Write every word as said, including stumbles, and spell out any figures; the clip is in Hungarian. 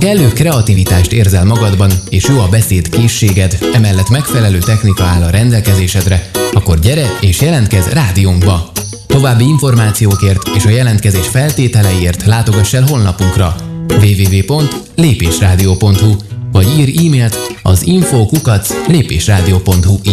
kellő kreativitást érzel magadban, és jó a beszéd készséged, emellett megfelelő technika áll a rendelkezésedre, akkor gyere és jelentkezz rádiónkba! További információkért és a jelentkezés feltételeiért látogass el honlapunkra double-u double-u double-u pont lépésrádió pont hu vagy írj e-mailt az info kukac lépésrádió pont hu